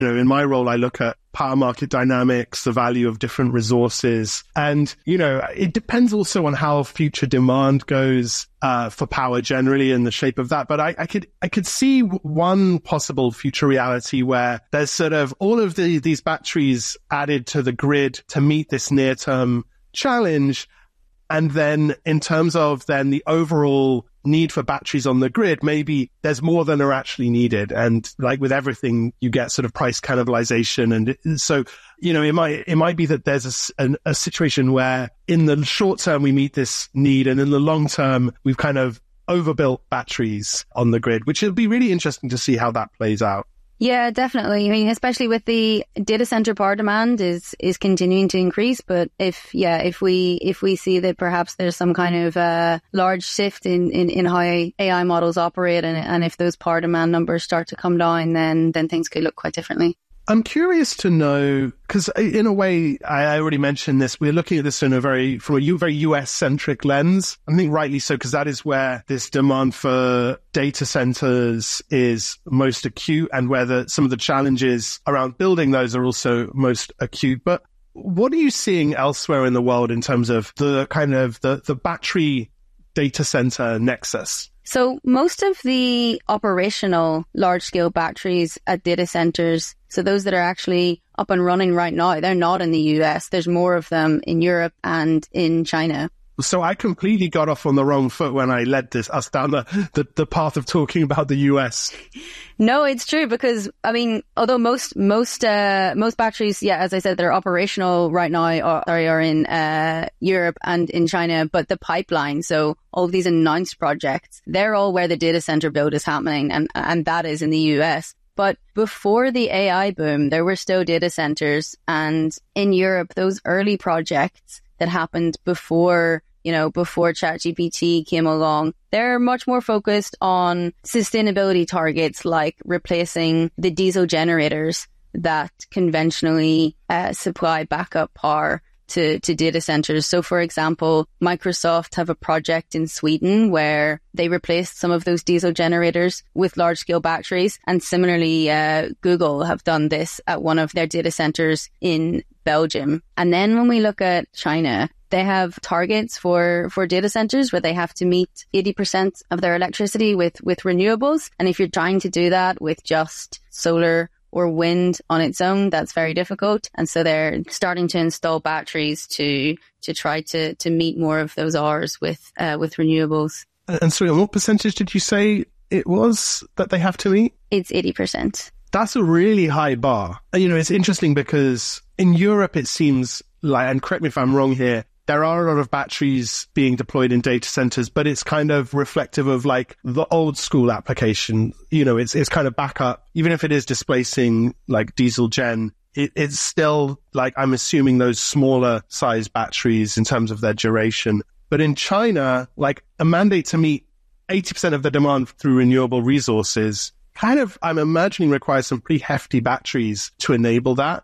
In my role, I look at power market dynamics, the value of different resources. And, it depends also on how future demand goes for power generally and the shape of that. But I could see one possible future reality where there's sort of all of these batteries added to the grid to meet this near-term challenge. And then in terms of then the overall need for batteries on the grid, maybe there's more than are actually needed. And like with everything, you get sort of price cannibalization. And so, it might be that there's a situation where in the short term, we meet this need. And in the long term, we've kind of overbuilt batteries on the grid, which will be really interesting to see how that plays out. Yeah, definitely. I mean, especially with the data center power demand is continuing to increase. But if we see that perhaps there's some kind of large shift in how AI models operate, and if those power demand numbers start to come down, then things could look quite differently. I'm curious to know, because in a way, I already mentioned this, we're looking at this from a very US-centric lens. I think rightly so, because that is where this demand for data centers is most acute and where some of the challenges around building those are also most acute. But what are you seeing elsewhere in the world in terms of the kind of the battery data center nexus? So most of the operational large-scale batteries at data centers, so those that are actually up and running right now, they're not in the US. There's more of them in Europe and in China. So I completely got off on the wrong foot when I led us down the path of talking about the US. No, it's true, because I mean, although most batteries, as I said, they're operational right now are in Europe and in China, but the pipeline, so all of these announced projects, they're all where the data center build is happening, and that is in the US. But before the AI boom, there were still data centers, and in Europe, those early projects that happened before ChatGPT came along, they're much more focused on sustainability targets, like replacing the diesel generators that conventionally supply backup power to data centers. So, for example, Microsoft have a project in Sweden where they replaced some of those diesel generators with large-scale batteries. And similarly, Google have done this at one of their data centers in Belgium. And then when we look at China, they have targets for data centers where they have to meet 80% of their electricity with renewables. And if you're trying to do that with just solar or wind on its own, that's very difficult. And so they're starting to install batteries to try to meet more of those hours with renewables. And so what percentage did you say it was that they have to meet? It's 80%. That's a really high bar. It's interesting because in Europe, it seems like, and correct me if I'm wrong here, there are a lot of batteries being deployed in data centers, but it's kind of reflective of like the old school application. It's kind of backup. Even if it is displacing like diesel gen, it's still like, I'm assuming those smaller size batteries in terms of their duration. But in China, like a mandate to meet 80% of the demand through renewable resources kind of, I'm imagining, requires some pretty hefty batteries to enable that.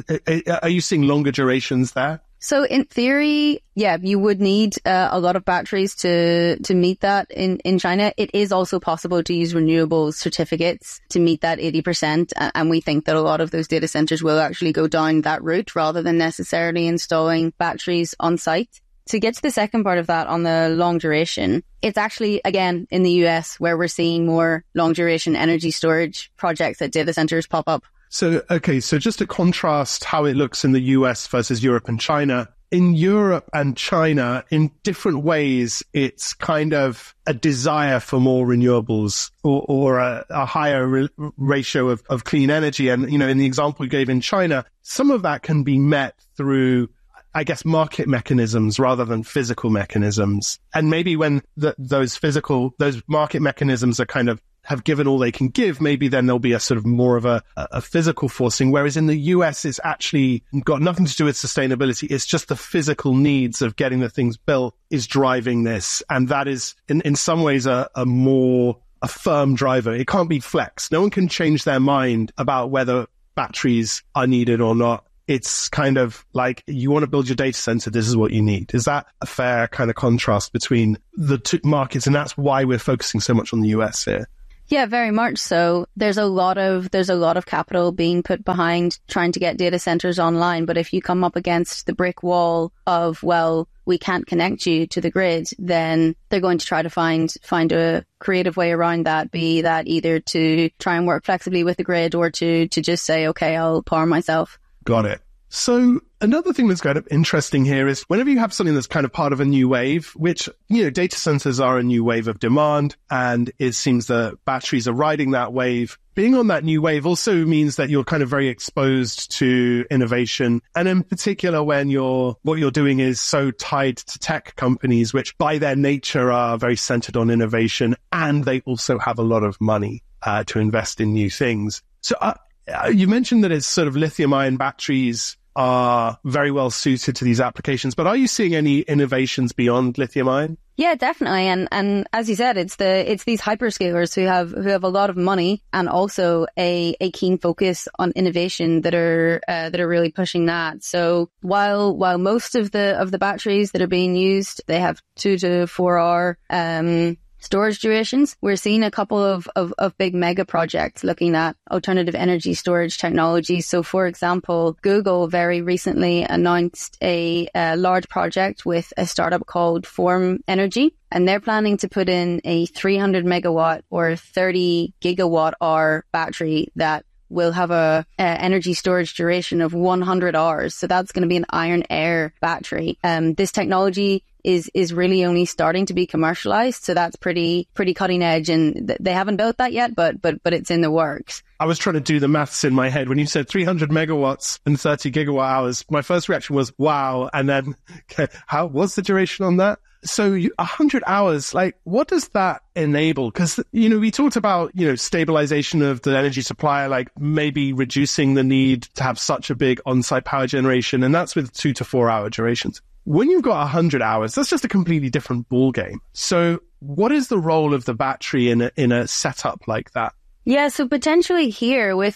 Are you seeing longer durations there? So in theory, you would need a lot of batteries to meet that in China. It is also possible to use renewable certificates to meet that 80%. And we think that a lot of those data centers will actually go down that route rather than necessarily installing batteries on site. To get to the second part of that on the long duration, it's actually, again, in the US where we're seeing more long duration energy storage projects at data centers pop up. So just to contrast how it looks in the US versus Europe and China, in Europe and China, in different ways, it's kind of a desire for more renewables or a higher ratio of clean energy. And, in the example you gave in China, some of that can be met through, I guess, market mechanisms rather than physical mechanisms. And maybe when those market mechanisms are kind of have given all they can give, maybe then there'll be a sort of more of a physical forcing. Whereas in the US, it's actually got nothing to do with sustainability. It's just the physical needs of getting the things built is driving this. And that is in some ways a firm driver. It can't be flexed. No one can change their mind about whether batteries are needed or not. It's kind of like, you want to build your data center, this is what you need. Is that a fair kind of contrast between the two markets? And that's why we're focusing so much on the US here. Yeah, very much so. There's a lot of capital being put behind trying to get data centers online. But if you come up against the brick wall of, well, we can't connect you to the grid, then they're going to try to find a creative way around that, be that either to try and work flexibly with the grid or to just say, okay, I'll power myself. Got it. So another thing that's kind of interesting here is whenever you have something that's kind of part of a new wave, which, data centers are a new wave of demand, and it seems that batteries are riding that wave. Being on that new wave also means that you're kind of very exposed to innovation. And in particular, when what you're doing is so tied to tech companies, which by their nature are very centered on innovation, and they also have a lot of money to invest in new things. So you mentioned that it's sort of lithium-ion batteries are very well suited to these applications, but are you seeing any innovations beyond lithium-ion? Yeah, definitely. And as you said, it's these hyperscalers who have a lot of money and also a keen focus on innovation that are really pushing that. So while most of the batteries that are being used, they have 2 to 4 hour storage durations, we're seeing a couple of big mega projects looking at alternative energy storage technology. So, for example, Google very recently announced a large project with a startup called Form Energy, and they're planning to put in a 300 megawatt or 30 gigawatt hour battery that will have a energy storage duration of 100 hours. So that's going to be an iron air battery. This technology is really only starting to be commercialized. So that's pretty cutting edge, and they haven't built that yet, but it's in the works. I was trying to do the maths in my head. When you said 300 megawatts and 30 gigawatt hours, my first reaction was, wow. And then what's the duration on that? So 100 hours, like, what does that enable? Because, we talked about, stabilization of the energy supply, like maybe reducing the need to have such a big on-site power generation. And that's with 2 to 4 hour durations. When you've got 100 hours, that's just a completely different ball game. So what is the role of the battery in a setup like that? Yeah, so potentially here with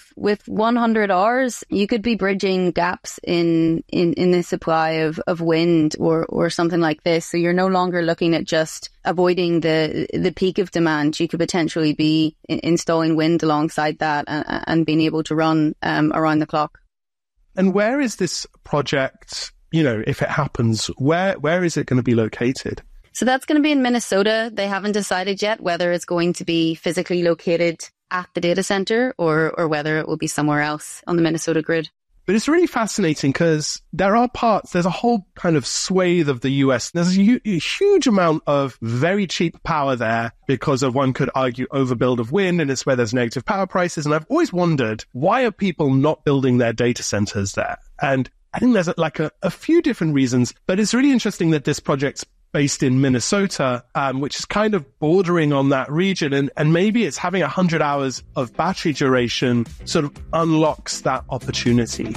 100 hours, you could be bridging gaps in the supply of wind or something like this. So you're no longer looking at just avoiding the peak of demand. You could potentially be installing wind alongside that and being able to run around the clock. And where is this project, if it happens, where is it going to be located? So that's going to be in Minnesota. They haven't decided yet whether it's going to be physically located at the data center or whether it will be somewhere else on the Minnesota grid. But it's really fascinating because there's a whole kind of swathe of the US. There's a huge amount of very cheap power there because of, one could argue, overbuild of wind, and it's where there's negative power prices. And I've always wondered, why are people not building their data centers there? And I think there's a few different reasons, but it's really interesting that this project's based in Minnesota, which is kind of bordering on that region. And maybe it's having 100 hours of battery duration sort of unlocks that opportunity.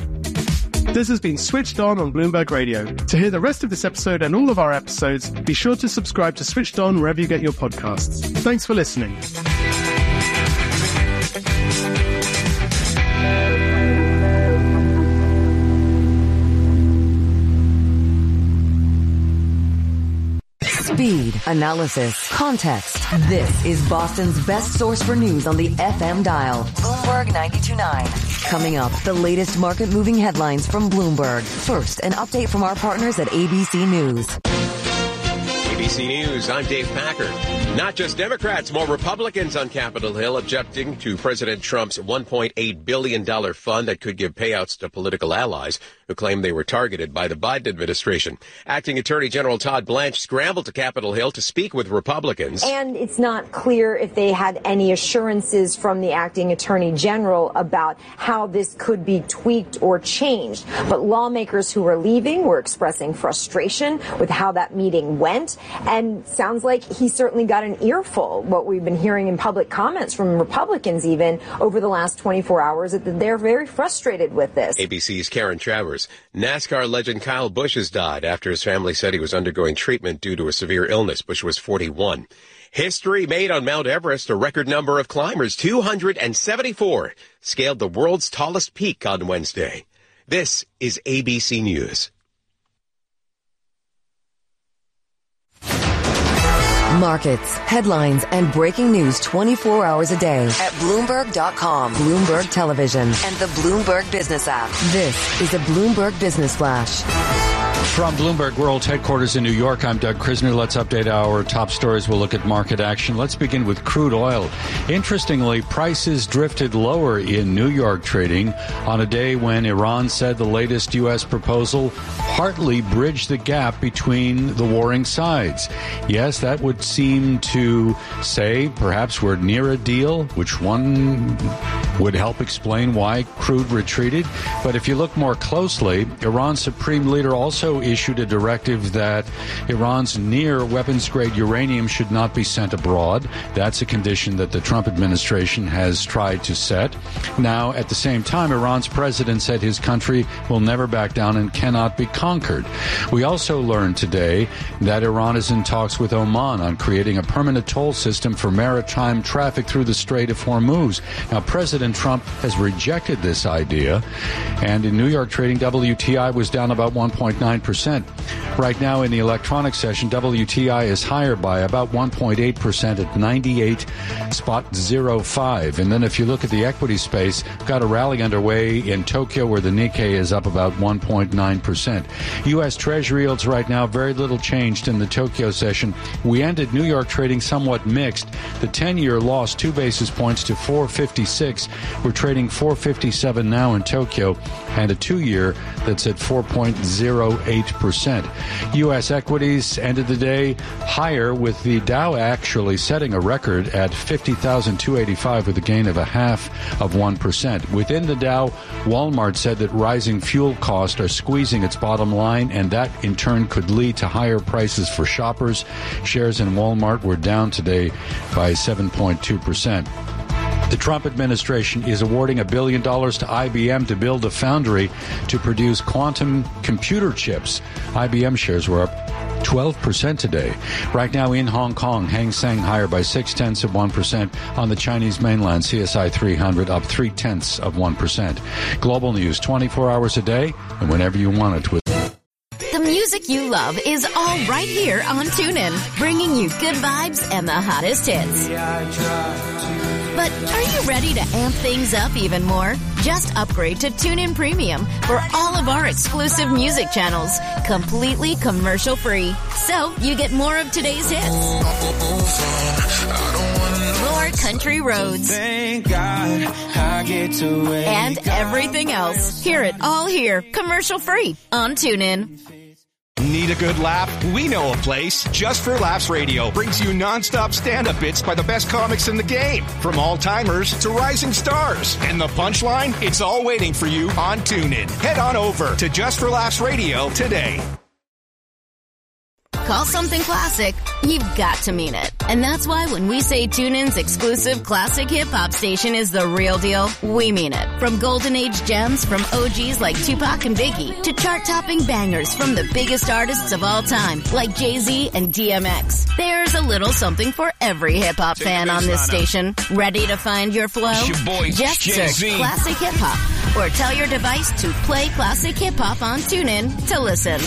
This has been Switched On Bloomberg Radio. To hear the rest of this episode and all of our episodes, be sure to subscribe to Switched On wherever you get your podcasts. Thanks for listening. Speed, analysis, context. This is Boston's best source for news on the FM dial. Bloomberg 92.9. Coming up, the latest market-moving headlines from Bloomberg. First, an update from our partners at ABC News. ABC News, I'm Dave Packer. Not just Democrats, more Republicans on Capitol Hill objecting to President Trump's $1.8 billion fund that could give payouts to political allies who claim they were targeted by the Biden administration. Acting Attorney General Todd Blanche scrambled to Capitol Hill to speak with Republicans. And it's not clear if they had any assurances from the Acting Attorney General about how this could be tweaked or changed. But lawmakers who were leaving were expressing frustration with how that meeting went. And sounds like he certainly got an earful. What we've been hearing in public comments from Republicans even over the last 24 hours, that they're very frustrated with this. ABC's Karen Travers. NASCAR legend Kyle Busch has died after his family said he was undergoing treatment due to a severe illness. Busch was 41. History made on Mount Everest. A record number of climbers, 274, scaled the world's tallest peak on Wednesday. This is ABC News. Markets, headlines, and breaking news 24 hours a day at Bloomberg.com, Bloomberg Television, and the Bloomberg Business app. This is a Bloomberg Business Flash. From Bloomberg World Headquarters in New York, I'm Doug Krisner. Let's update our top stories. We'll look at market action. Let's begin with crude oil. Interestingly, prices drifted lower in New York trading on a day when Iran said the latest U.S. proposal partly bridged the gap between the warring sides. Yes, that would seem to say perhaps we're near a deal, which one would help explain why crude retreated. But if you look more closely, Iran's supreme leader also issued a directive that Iran's near weapons-grade uranium should not be sent abroad. That's a condition that the Trump administration has tried to set. Now, at the same time, Iran's president said his country will never back down and cannot be conquered. We also learned today that Iran is in talks with Oman on creating a permanent toll system for maritime traffic through the Strait of Hormuz. Now, President Trump has rejected this idea, and in New York trading, WTI was down about 1.9%. Right now in the electronic session, WTI is higher by about 1.8% at 98.05. And then if you look at the equity space, got a rally underway in Tokyo where the Nikkei is up about 1.9%. U.S. Treasury yields right now, very little changed in the Tokyo session. We ended New York trading somewhat mixed. The 10-year lost 2 basis points to 4.56. We're trading 4.57 now in Tokyo, and a 2-year that's at 4.08%. U.S. equities ended the day higher, with the Dow actually setting a record at 50,285 with a gain of 0.5%. Within the Dow, Walmart said that rising fuel costs are squeezing its bottom line, and that in turn could lead to higher prices for shoppers. Shares in Walmart were down today by 7.2%. The Trump administration is awarding $1 billion to IBM to build a foundry to produce quantum computer chips. IBM shares were up 12% today. Right now in Hong Kong, Hang Seng higher by 0.6%. On the Chinese mainland, CSI 300 up 0.3%. Global news 24 hours a day and whenever you want it with. The music you love is all right here on TuneIn, bringing you good vibes and the hottest hits. But are you ready to amp things up even more? Just upgrade to TuneIn Premium for all of our exclusive music channels, completely commercial-free. So you get more of today's hits, more country roads, and everything else. Hear it all here, commercial-free on TuneIn. Need a good laugh? We know a place. Just for Laughs Radio brings you non-stop stand-up bits by the best comics in the game, from all-timers to rising stars. And the punchline? It's all waiting for you on TuneIn. Head on over to Just for Laughs Radio today. Call something classic, you've got to mean it. And that's why when we say TuneIn's exclusive classic hip-hop station is the real deal, we mean it. From golden age gems from OGs like Tupac and Biggie to chart-topping bangers from the biggest artists of all time like Jay-Z and DMX. There's a little something for every hip-hop fan on this station. Ready to find your flow? Just search Classic Hip-Hop or tell your device to play Classic Hip-Hop on TuneIn to listen.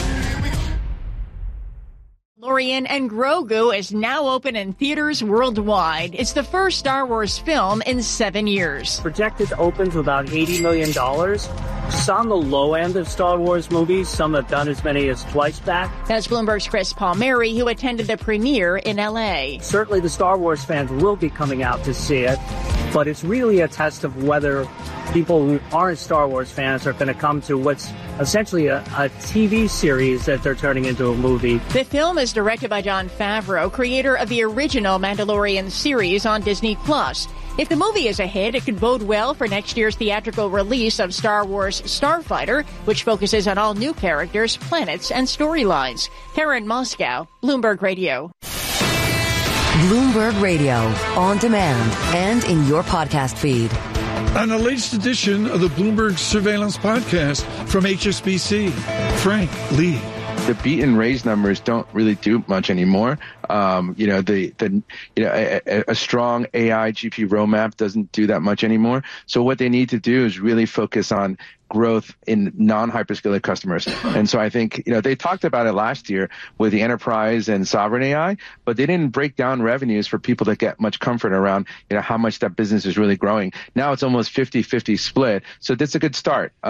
Mandalorian and Grogu is now open in theaters worldwide. It's the first Star Wars film in 7 years. Projected to open to about $80 million. It's on the low end of Star Wars movies. Some have done as many as twice that. That's Bloomberg's Chris Palmieri, who attended the premiere in L.A. Certainly the Star Wars fans will be coming out to see it, but it's really a test of whether people who aren't Star Wars fans are going to come to what's essentially a TV series that they're turning into a movie. The film is directed by Jon Favreau, creator of the original Mandalorian series on Disney+. If the movie is a hit, it could bode well for next year's theatrical release of Star Wars Starfighter, which focuses on all new characters, planets, and storylines. Karen Moscow, Bloomberg Radio. Bloomberg Radio, on demand and in your podcast feed. On the latest edition of the Bloomberg Surveillance Podcast from HSBC, Frank Lee. the beat and raise numbers don't really do much anymore. A strong AI GP roadmap doesn't do that much anymore. So what they need to do is really focus on growth in non-hyperscaler customers. And so I think, they talked about it last year with the enterprise and sovereign AI, but they didn't break down revenues for people to get much comfort around, how much that business is really growing. Now it's almost 50-50 split. So that's a good start.